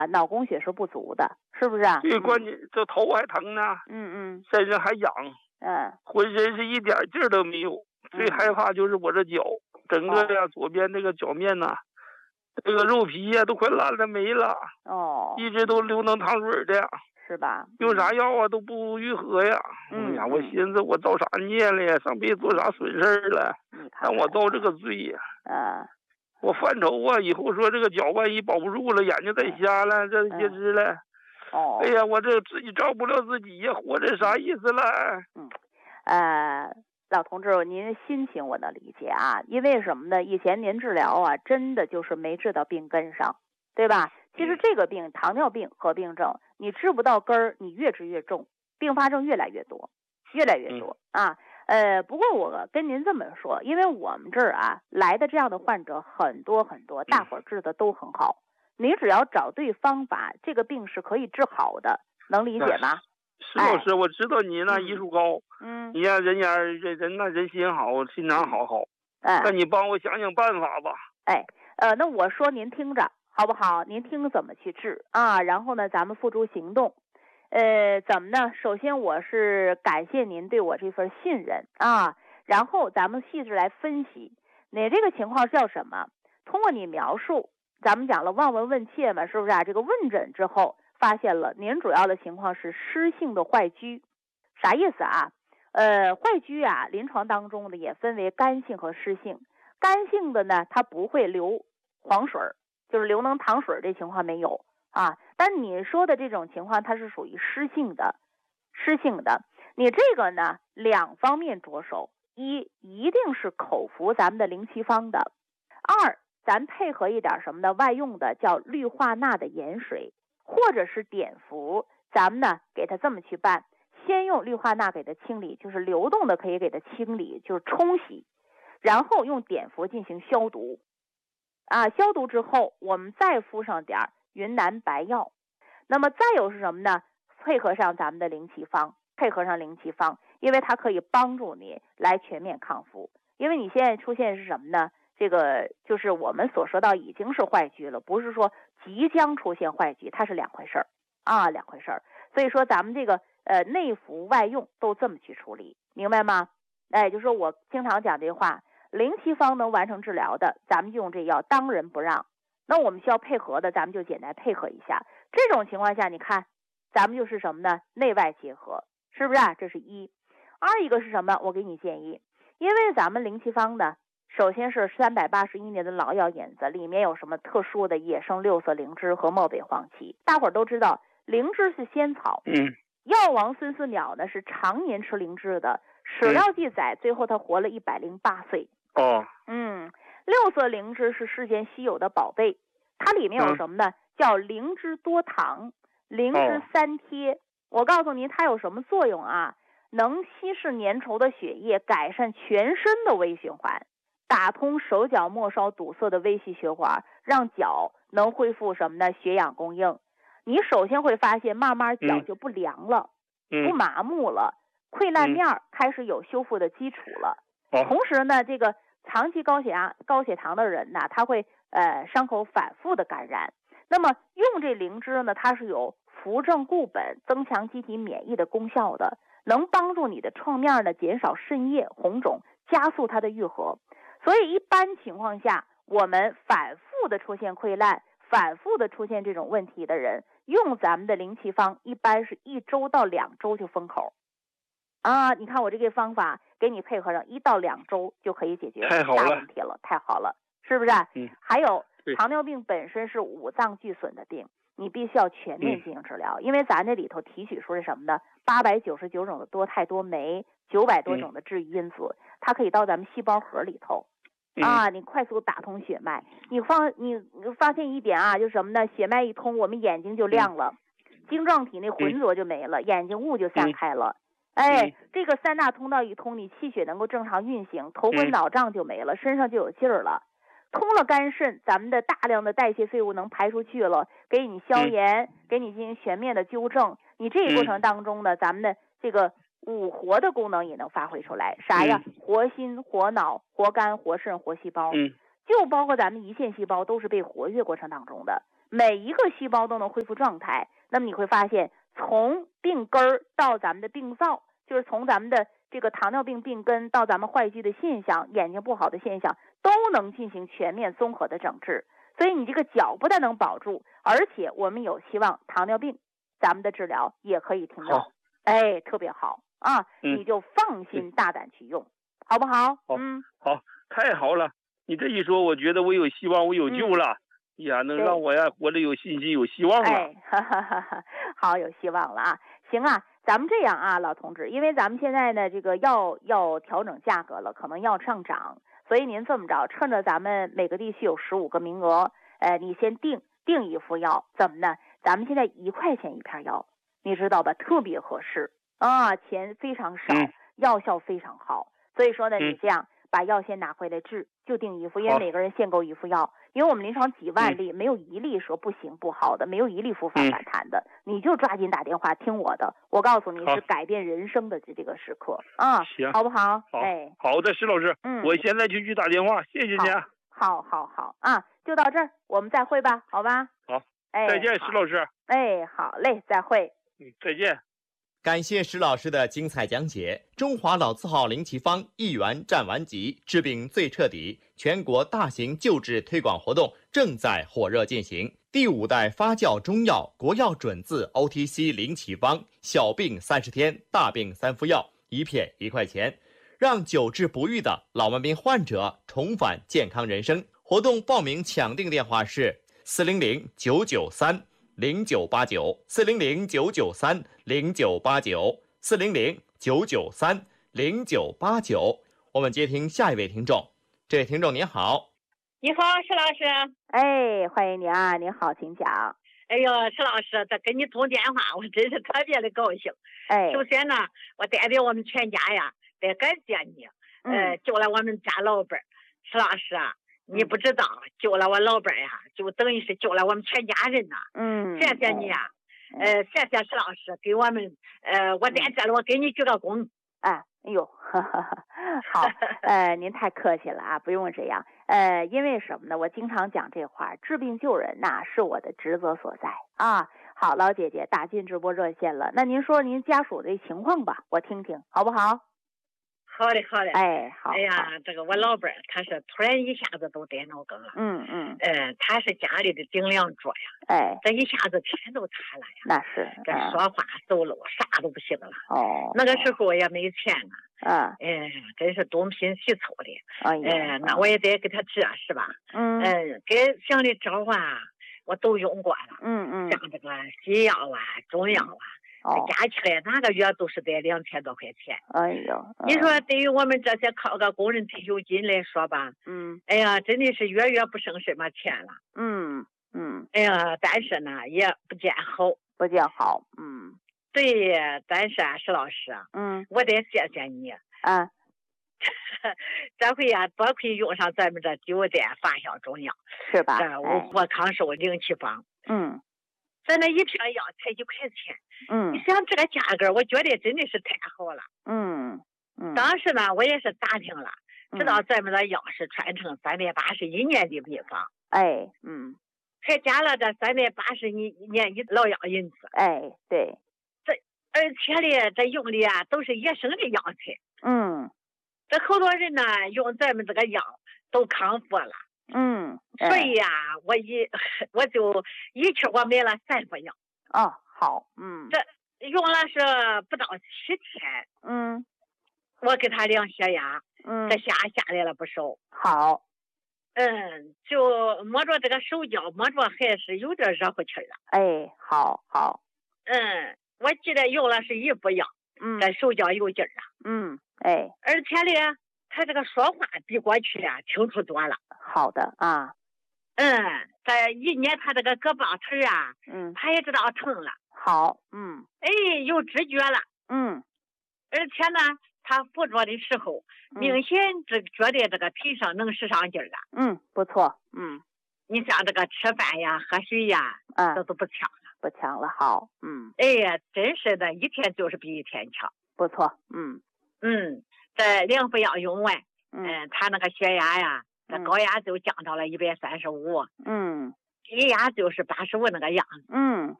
脑供血是不足的，是不是啊？ 最关键这头还疼呢，身上还痒，浑身是一点劲儿都没有。最害怕就是我这脚，整个呀左边这个脚面呐，这个肉皮呀都快烂了没了。一直都流脓淌水的， 是吧？ 用啥药啊都不愈合呀。哎呀，我寻思我造啥孽了呀？上辈子做啥损事了？让我遭这个罪呀！我犯愁啊，以后说这个脚万一保不住了，眼睛再瞎了，这截肢了。哎呀，我这自己照不了自己呀，活着啥意思了？ 老同志，您心情我能理解啊，因为什么呢？以前您治疗啊，真的就是没治到病根上，对吧？其实这个病，糖尿病合并症，你治不到根儿，你越治越重，并发症越来越多啊。不过我跟您这么说，因为我们这儿啊来的这样的患者很多很多，大伙儿治的都很好。你只要找对方法，这个病是可以治好的，能理解吗？ 是老师，我知道你那医术高，你呀人心好，心肠好，那你帮我想想办法吧。 那我说您听着好不好？您听怎么去治啊？然后呢，咱们付诸行动。怎么呢？首先我是感谢您对我这份信任啊，然后咱们细致来分析，你这个情况叫什么？通过你描述，咱们讲了望闻问切嘛，是不是啊？这个问诊之后发现了您主要的情况是湿性的坏疽，啥意思啊？坏疽啊，临床当中呢也分为干性和湿性。干性的呢，它不会流黄水，就是流脓淌水这情况没有啊。但你说的这种情况，它是属于湿性的。你这个呢，两方面着手：一定是口服咱们的灵奇方的；二，咱配合一点什么呢？外用的叫氯化钠的盐水，或者是碘伏。咱们呢给它这么去办：先用氯化钠给它清理，就是流动的可以给它清理，就是冲洗，然后用碘伏进行消毒。消毒之后，我们再敷上点云南白药。那么再有是什么呢？配合上咱们的灵奇方，因为它可以帮助你来全面康复。因为你现在出现是什么呢？这个就是我们所说到已经是坏疽了，不是说即将出现坏疽，它是两回事儿。所以说咱们这个内服外用都这么去处理，明白吗？就是说我经常讲这话，灵奇方能完成治疗的，咱们用这药当仁不让。那我们需要配合的，咱们就简单配合一下。这种情况下，你看，咱们就是什么呢？内外结合，是不是啊？这是一。二一个是什么？我给你建议，因为咱们灵奇方呢，首先是381年的老药引子，里面有什么特殊的野生六色灵芝和漠北黄芪。大伙儿都知道，灵芝是仙草。药王孙思邈呢是常年吃灵芝的，史料记载，最后他活了108岁。六色灵芝是世间稀有的宝贝，它里面有什么呢？叫灵芝多糖、灵芝三贴。我告诉您，它有什么作用啊？能稀释粘稠的血液，改善全身的微循环，打通手脚末梢堵塞的微细血管，让脚能恢复什么呢？血氧供应。你首先会发现，慢慢脚就不凉了，不麻木了，溃烂面开始有修复的基础了。同时呢，这个长期高血糖的人呢，他会伤口反复的感染。那么用这灵芝呢，它是有扶正固本、增强机体免疫的功效的，能帮助你的创面呢减少渗液、红肿，加速它的愈合。所以一般情况下，我们反复的出现溃烂、反复的出现这种问题的人，用咱们的灵奇方一般是1周到2周就封口。你看我这个方法给你配合上1到2周就可以解决大问题了，太好了，是不是？还有糖尿病本身是五脏俱损的病，你必须要全面进行治疗，因为咱这里头提取出是什么呢？899种的多肽多酶，900多种的致因子，它可以到咱们细胞核里头。你快速打通血脉，你发现一点啊，就是什么呢？血脉一通，我们眼睛就亮了，晶状体那浑浊就没了，眼睛雾就散开了。这个3大通道一通，你气血能够正常运行，头昏脑胀就没了，身上就有劲儿了。通了肝肾，咱们的大量的代谢废物能排出去了，给你消炎，给你进行全面的纠正。你这一过程当中呢，咱们的这个五活的功能也能发挥出来。啥呀？活心、活脑、活肝、活肾、活细胞，就包括咱们胰腺细胞都是被活跃过程当中的。 每一个细胞都能恢复状态，那么你会发现从病根儿到咱们的病灶，就是从咱们的这个糖尿病病根到咱们坏疽的现象、眼睛不好的现象，都能进行全面综合的整治。所以你这个脚不但能保住，而且我们有希望糖尿病咱们的治疗也可以停药。哎，特别好啊！你就放心大胆去用，好不好？ 好，太好了！你这一说，我觉得我有希望，我有救了。呀，能让我呀活得有信心、有希望了。 哎，好，有希望了啊！行啊，咱们这样啊，老同志，因为咱们现在呢，这个药要调整价格了，可能要上涨，所以您这么着，趁着咱们每个地区有15个名额，你先订一副药，怎么呢？咱们现在1块钱一片药，你知道吧？特别合适啊，钱非常少，药效非常好，所以说呢，你这样把药先拿回来治，就订一副，因为每个人限购一副药。因为我们临床几万例，没有一例说不行不好的，没有一例复发反弹的，你就抓紧打电话听我的，我告诉你是改变人生的这个时刻啊， 行， 好不好？ 好，好的，石老师，我现在就去打电话，谢谢你。 好啊，就到这儿，我们再会吧，好吧？ 好，再见，石老师。 哎，好嘞，再会。 再见。 感谢石老师的精彩讲解。中华老字号灵奇方1元占完吉，治病最彻底。全国大型救治推广活动正在火热进行。第5代发酵中药国药准字 OTC 灵奇方，小病30天，大病3副药，1片1块钱，让久治不愈的老慢病患者重返健康人生。活动报名抢订电话是400-993-0989，400-993-0989，400-993-0989。我们接听下一位听众。这位听众您好。 你好，石老师。 哎，欢迎你啊，您好，请讲。 哎呦，石老师，这跟你通电话，我真是特别的高兴。 哎， 首先呢，我代表我们全家呀，得感谢你。救了我们家老伴儿。石老师啊，你不知道，救了我老伴儿呀，就等于是救了我们全家人呐。谢谢你啊。谢谢石老师给我们。我在这里，我给你鞠个躬。 哎呦，好，您太客气了啊，不用这样。因为什么呢？我经常讲这话，治病救人呐，是我的职责所在啊。好，老姐姐打进直播热线了，那您说您家属的情况吧，我听听，好不好？ 好的。 哎，好。 哎呀，这个我老伴儿他是突然一下子都得脑梗了。他是家里的顶梁柱呀。 哎， 这一下子天都塌了呀。 那是。 这说话走路啥都不行了。那个时候也没钱呢。真是东拼西凑的。那我也得给他治是吧？给想的招啊，我都用过了。像这个西药啊、中药啊。加起来哪个月都是得2000多块钱。 哎呦， 你说对于我们这些靠个工人退休金来说吧，哎呀，真的是月月不剩什么钱了。哎呀，但是呢也不见好。对，但是啊，石老师啊，我得谢谢你啊。这回呀，多亏用上咱们这9代发酵中药， 是吧？ 我康寿灵奇方。咱那一片药才1块钱。你想这个价格，我觉得真的是太好了。当时呢，我也是打听了，知道咱们的药是传承381年的秘方。还加了这381年老药引子。 对。 而且呢，这用的啊都是野生的药材。这好多人呢用咱们这个药都康复了。所以呀，我就一气我买了3副药。 好。 这用了是不到7天。我给他量血压。这下来了不少。 好。 就摸着这个手脚，摸着还是有点热乎气了。 好。 我记得用了是1副药。这手脚有劲儿啊。而且呢，他这个说话比过去啊清楚多了。 好的啊。 这一捏他这个胳膊腿啊，他也知道疼了。 好。 有知觉了。而且呢，他扶着的时候，明显觉得这个腿上能使上劲儿了。 不错。 你像这个吃饭呀、喝水呀，这都不呛了。 好。 哎呀，真是的，一天就是比一天强。 不错。 这2副药用完，他那个血压呀，这高压就降到了135。 血压就是85那个样子。